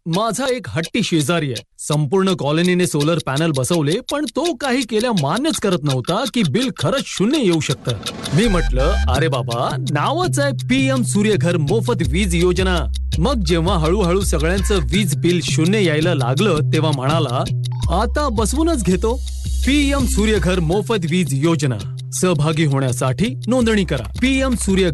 माझा एक हट्टी शेजारी आहे. संपूर्ण कॉलनीने सोलर पॅनल बसवले, पण तो काही केल्या मान्यच करत नव्हता की बिल खरंच 0 येऊ शकतं. मी म्हटलं, अरे बाबा, नावच आहे PM सूर्यघर मोफत वीज योजना. मग जेव्हा हळूहळू सगळ्यांचं वीज बिल 0 यायला लागलं, तेव्हा म्हणाला, आता बसवूनच घेतो. PM सूर्यघर मोफत वीज योजना. सहभागी होण्यासाठी नोंदणी करा. PM सूर्य